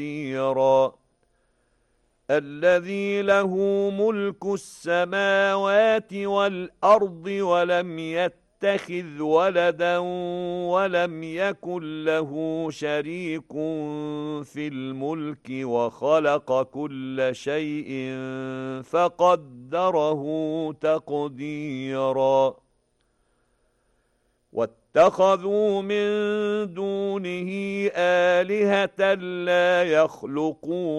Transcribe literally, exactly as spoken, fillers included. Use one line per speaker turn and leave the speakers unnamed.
كثيرا الذي له ملك السماوات والأرض ولم يتخذ ولدا ولم يكن له شريك في الملك وخلق كل شيء فقدره تقديرا واتخذوا من دونه آلهة لا يخلقون